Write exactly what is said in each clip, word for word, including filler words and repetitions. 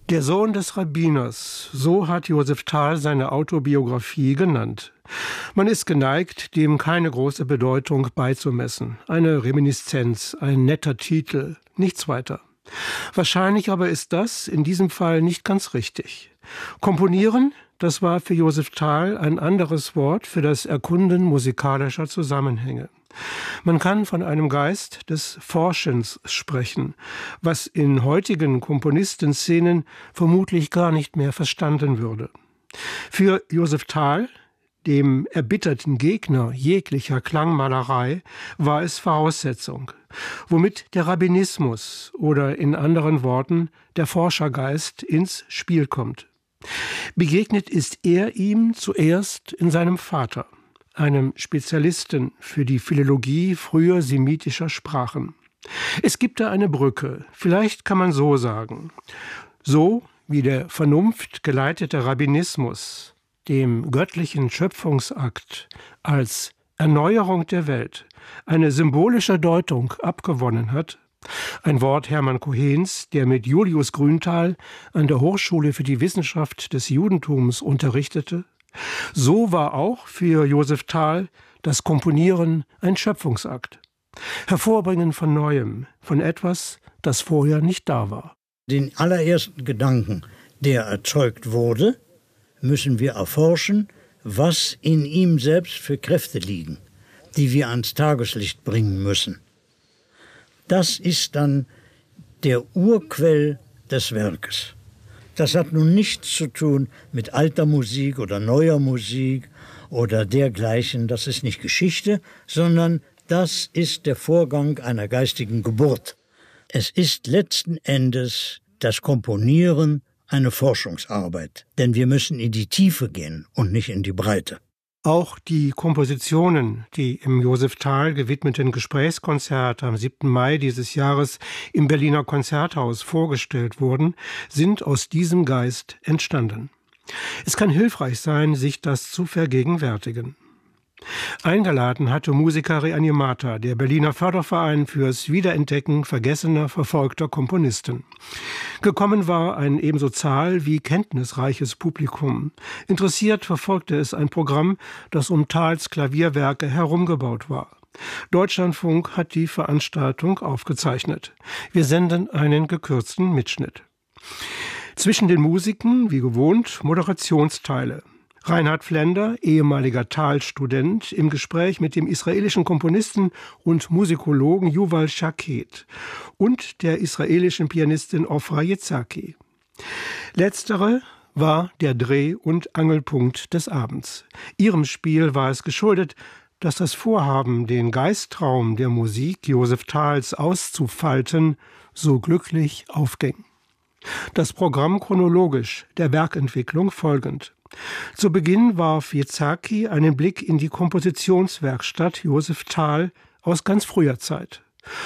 Der Sohn des Rabbiners, so hat Josef Thal seine Autobiografie genannt. Man ist geneigt, dem keine große Bedeutung beizumessen. Eine Reminiszenz, ein netter Titel, nichts weiter. Wahrscheinlich aber ist das in diesem Fall nicht ganz richtig. Komponieren, das war für Josef Thal ein anderes Wort für das Erkunden musikalischer Zusammenhänge. Man kann von einem Geist des Forschens sprechen, was in heutigen Komponistenszenen vermutlich gar nicht mehr verstanden würde. Für Josef Thal, dem erbitterten Gegner jeglicher Klangmalerei, war es Voraussetzung, womit der Rabbinismus oder in anderen Worten der Forschergeist ins Spiel kommt. Begegnet ist er ihm zuerst in seinem Vater, einem Spezialisten für die Philologie früher semitischer Sprachen. Es gibt da eine Brücke, vielleicht kann man so sagen. So wie der Vernunft geleitete Rabbinismus dem göttlichen Schöpfungsakt als Erneuerung der Welt eine symbolische Deutung abgewonnen hat, ein Wort Hermann Cohens, der mit Julius Grünthal an der Hochschule für die Wissenschaft des Judentums unterrichtete, so war auch für Josef Thal das Komponieren ein Schöpfungsakt. Hervorbringen von Neuem, von etwas, das vorher nicht da war. Den allerersten Gedanken, der erzeugt wurde, müssen wir erforschen, was in ihm selbst für Kräfte liegen, die wir ans Tageslicht bringen müssen. Das ist dann der Urquell des Werkes. Das hat nun nichts zu tun mit alter Musik oder neuer Musik oder dergleichen. Das ist nicht Geschichte, sondern das ist der Vorgang einer geistigen Geburt. Es ist letzten Endes das Komponieren eine Forschungsarbeit, denn wir müssen in die Tiefe gehen und nicht in die Breite. Auch die Kompositionen, die im Josef Thal gewidmeten Gesprächskonzert am siebten Mai dieses Jahres im Berliner Konzerthaus vorgestellt wurden, sind aus diesem Geist entstanden. Es kann hilfreich sein, sich das zu vergegenwärtigen. Eingeladen hatte Musica Reanimata, der Berliner Förderverein fürs Wiederentdecken vergessener, verfolgter Komponisten. Gekommen war ein ebenso zahl- wie kenntnisreiches Publikum. Interessiert verfolgte es ein Programm, das um Thals Klavierwerke herumgebaut war. Deutschlandfunk hat die Veranstaltung aufgezeichnet. Wir senden einen gekürzten Mitschnitt. Zwischen den Musiken, wie gewohnt, Moderationsteile. Reinhard Flender, ehemaliger Thal-Student, im Gespräch mit dem israelischen Komponisten und Musikologen Yuval Shaket und der israelischen Pianistin Ofra Yitzhaki. Letztere war der Dreh- und Angelpunkt des Abends. Ihrem Spiel war es geschuldet, dass das Vorhaben, den Geisttraum der Musik Josef Thals auszufalten, so glücklich aufging. Das Programm chronologisch, der Werkentwicklung folgend. Zu Beginn warf Yitzhaki einen Blick in die Kompositionswerkstatt Josef Thal aus ganz früher Zeit.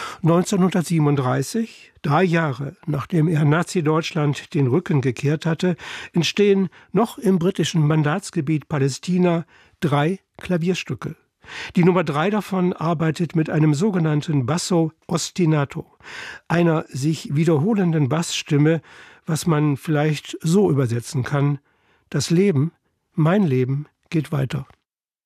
neunzehnhundertsiebenunddreißig, drei Jahre nachdem er Nazi-Deutschland den Rücken gekehrt hatte, entstehen noch im britischen Mandatsgebiet Palästina drei Klavierstücke. Die Nummer drei davon arbeitet mit einem sogenannten Basso ostinato, einer sich wiederholenden Bassstimme, was man vielleicht so übersetzen kann: Das Leben, mein Leben, geht weiter.